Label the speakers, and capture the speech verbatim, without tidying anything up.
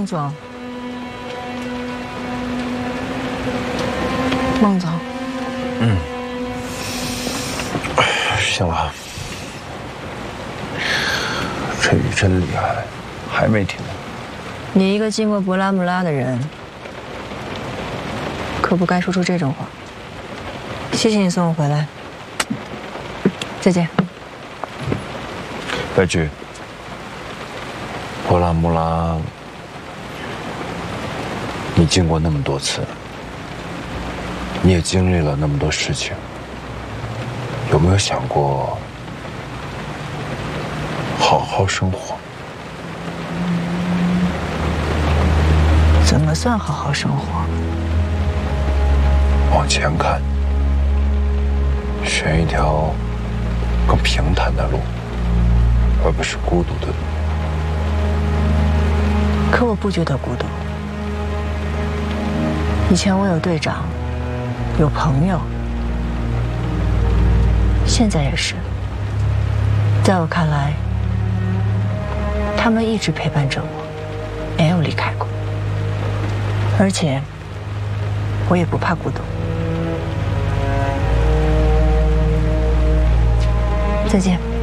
Speaker 1: 孟总，孟总。
Speaker 2: 嗯。行了，这雨真厉害，还没停。
Speaker 1: 你一个经过博拉穆拉的人，可不该说出这种话。谢谢你送我回来，再见。
Speaker 2: 白菊，博拉穆拉，你经过那么多次，你也经历了那么多事情。有没有想过好好生活？
Speaker 1: 怎么算好好生活？
Speaker 2: 往前看，选一条更平坦的路，而不是孤独的路。
Speaker 1: 可我不觉得孤独。以前我有队长，有朋友。现在也是，在我看来，他们一直陪伴着我，没有离开过，而且我也不怕孤独。再见。